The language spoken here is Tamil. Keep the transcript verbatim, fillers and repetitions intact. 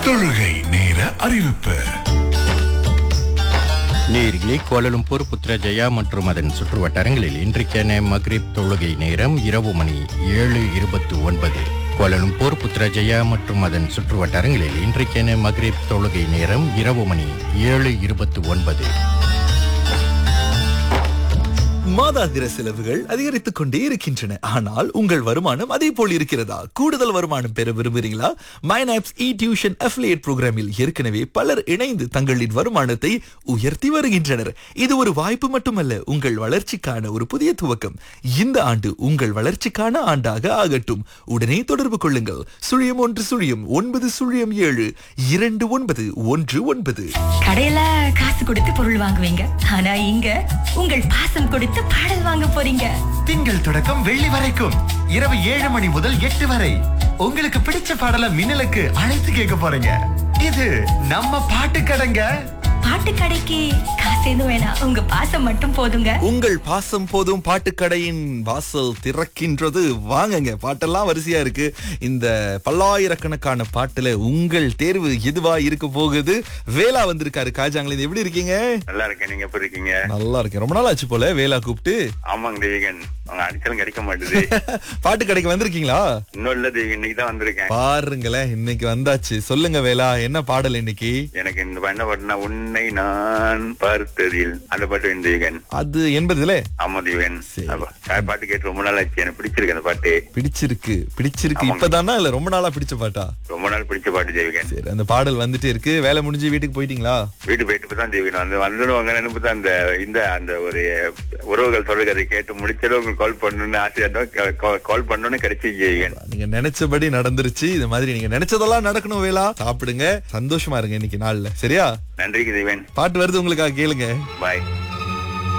தொழுகை நேர அறிவிப்பு. நேரிலே கோலலும்பூர், புத்ரஜயா மற்றும் அதன் சுற்று வட்டாரங்களில் இன்றைக்கான மக்ரிப் தொழுகை நேரம் இரவு மணி ஏழு இருபத்தி ஒன்பது. கோலலும்பூர், புத்ரஜயா மற்றும் அதன் சுற்று வட்டாரங்களில் இன்றைக்கான மக்ரிப் தொழுகை நேரம் இரவு மணி ஏழு இருபத்தி ஒன்பது. மாதாந்திர செலவுகள் அதிகரித்துக் கொண்டே இருக்கின்றன. ஆனால் உங்கள் வருமானம் அதே போல் இருக்கிறதா? கூடுதல் வருமானம் பெற விரும்புகிறீங்களா? மைனாப்ஸ் இ டியூஷன் அஃபிலியேட் புரோகிராமில் ஏற்கனவே பலர் இணைந்து தங்களின் வருமானத்தை உயர்த்தி வருகின்றனர். இது ஒரு வாய்ப்பு மட்டுமல்ல, உங்கள் வளர்ச்சிக்கான ஒரு புதிய துவக்கம். இந்த ஆண்டு உங்கள் வளர்ச்சிக்கான ஆண்டாக ஆகட்டும். உடனே தொடர்பு கொள்ளுங்கள். சுழியம் ஒன்று சுழியம் ஒன்பது சுழியம் ஏழு இரண்டு ஒன்பது ஒன்று ஒன்பது. கடையில காசு கொடுத்து பொருள் வாங்குவீங்க, ஆனா இங்க உங்கள் பாசம் கொடுத்து பாடல் வாங்க போறீங்க. திங்கள் தொடக்கம் வெள்ளி வரைக்கும் இரவு ஏழு மணி முதல் எட்டு வரை உங்களுக்கு பிடிச்ச பாடலை மின்னலுக்கு அழைத்து கேட்க போறீங்க. இது நம்ம பாட்டு கடைங்க. பாட்டு கடைக்கு காசு எதுவும் வேணாம், உங்க பாசம் மட்டும் போதுங்க. உங்கள் பாசம் போதும் பாட்டுக்கடையின் வாசல் திறக்கின்றது. வாங்குங்க. பாட்டெல்லாம் வரிசையா இருக்கு. இந்த பல்லாயிரக்கணக்கான பாட்டுல உங்கள் தேர்வு எதுவா இருக்க போகுது? வேலா வந்திருக்காரு காஜாங்களே. எப்படி இருக்கீங்க? நல்லா இருக்கேன். நீங்க எப்படி இருக்கீங்க? நல்லா இருக்கேன். ரொம்ப நாள் ஆச்சு போல வேலா கூப்பிட்டு. ஆமாங்க தேவிகன், அவங்க அடிச்சாலும் கிடைக்க மாட்டேது. பாட்டு கடைக்கு வந்திருக்கீங்களா? இன்னும் இல்ல தேவிகன், இன்னைக்கு தான் வந்திருக்கேன். பாருங்களேன், இன்னைக்கு வந்தாச்சு. சொல்லுங்க வேலா, என்ன பாடல் இன்னைக்கு? எனக்கு இந்த என்ன பாட்டுனா, உன்னை நான் பார்த்ததில் அந்த பாட்டு வேணும் தேவிகன். அது என்பதுல ஆமா தேவிகன், பாட்டு கேட்டு ரொம்ப நாள் ஆச்சு. எனக்கு பிடிச்சிருக்கு அந்த பாட்டு. பிடிச்சிருக்கு பிடிச்சிருக்கு இப்பதானா இல்ல ரொம்ப நாளா பிடிச்ச பாட்டா? ரொம்ப நாள் பிடிச்ச பாட்டு தேவிகன். சரி, அந்த பாடல் வந்துட்டு இருக்கு. வேலை முடிஞ்சு வீட்டுக்கு போயிட்டீங்களா? வீட்டு போயிட்டு தான் தேவிகன் வந்து வந்துடுவாங்க நினைப்பு தான். அந்த இந்த அந்த ஒரு உறவுகள் சொல்லுறதை கேட்டு முடிச்சதும் உங்களுக்கு கால் பண்ணணும்னு ஆசையா கால் பண்ணணும்னு கிடைச்சிங்க தேவிகன். நீங்க நினைச்சபடி நடந்துருச்சு. இது மாதிரி நீங்க நினைச்சதெல்லாம் நடக்கணும் வேலா. சாப்பிடுங்க, சந்தோஷமா இருங்க இன்னைக்கு நாள்ல. சரியா? நன்றிக்கு தேவிகன். பாட்டு வருது உங்களுக்காக, கேளுங்க. பாய்.